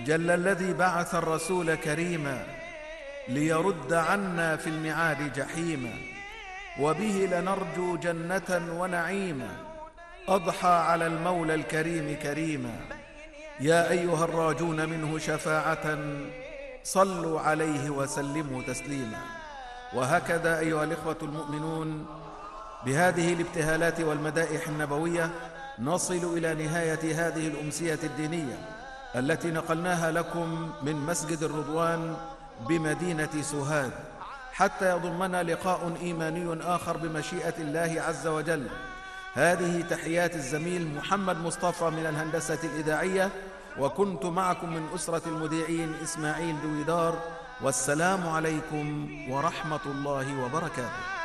جل الذي بعث الرسول كريما ليرد عنا في المعاد جحيما، وبه لنرجو جنة ونعيما، أضحى على المولى الكريم كريما. يا أيها الراجون منه شفاعة صلوا عليه وسلموا تسليما. وهكذا أيها الإخوة المؤمنون، بهذه الابتهالات والمدائح النبوية نصل إلى نهاية هذه الأمسية الدينية التي نقلناها لكم من مسجد الرضوان بمدينة سوهاج، حتى يضمنا لقاء إيماني آخر بمشيئة الله عز وجل. هذه تحيات الزميل محمد مصطفى من الهندسة الإذاعية، وكنت معكم من أسرة المذيعين إسماعيل دويدار، والسلام عليكم ورحمة الله وبركاته.